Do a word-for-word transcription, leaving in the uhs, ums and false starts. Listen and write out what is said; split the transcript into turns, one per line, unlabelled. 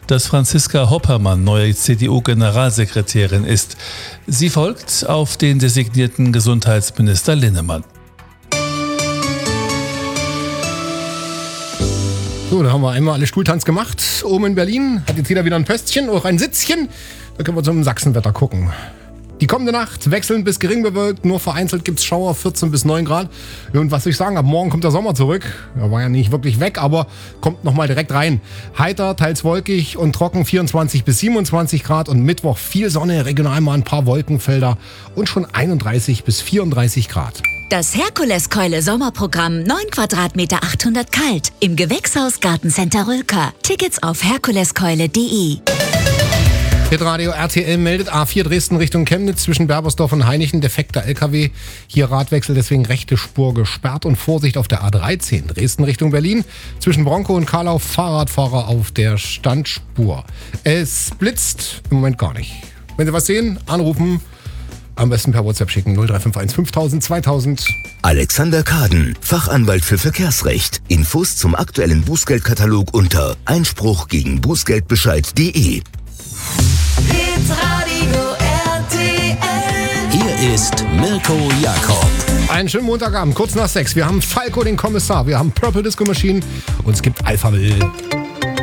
dass Franziska Hoppermann neue C D U-Generalsekretärin ist. Sie folgt auf den designierten Gesundheitsminister Linnemann.
So, da haben wir einmal alle Stuhltanz gemacht. Oben in Berlin hat jetzt jeder wieder ein Pöstchen, auch ein Sitzchen. Da können wir zum Sachsenwetter gucken. Die kommende Nacht wechselnd bis gering bewölkt, nur vereinzelt gibt es Schauer, vierzehn bis neun Grad. Und was soll ich sagen, ab morgen kommt der Sommer zurück. Er war ja nicht wirklich weg, aber kommt nochmal direkt rein. Heiter, teils wolkig und trocken, vierundzwanzig bis siebenundzwanzig Grad. Und Mittwoch viel Sonne, regional mal ein paar Wolkenfelder und schon einunddreißig bis vierunddreißig Grad.
Das Herkuleskeule Sommerprogramm neun Quadratmeter achthundert kalt im Gewächshaus Gartencenter Rülker. Tickets auf herkuleskeule punkt de.
Hitradio R T L meldet A vier Dresden Richtung Chemnitz zwischen Berbersdorf und Hainichen. Defekter L K W. Hier Radwechsel, deswegen rechte Spur gesperrt. Und Vorsicht auf der A dreizehn Dresden Richtung Berlin. Zwischen Bronco und Karlau Fahrradfahrer auf der Standspur. Es blitzt im Moment gar nicht. Wenn Sie was sehen, anrufen. Am besten per WhatsApp schicken. null drei fünf eins fünftausend zweitausend.
Alexander Kaden, Fachanwalt für Verkehrsrecht. Infos zum aktuellen Bußgeldkatalog unter Einspruch gegen Bußgeldbescheid punkt de.
Hitradio R T L.
Hier ist Mirko Jakob.
Einen schönen Montagabend, kurz nach sechs. Wir haben Falco, den Kommissar. Wir haben Purple Disco Machine und es gibt Alphaville.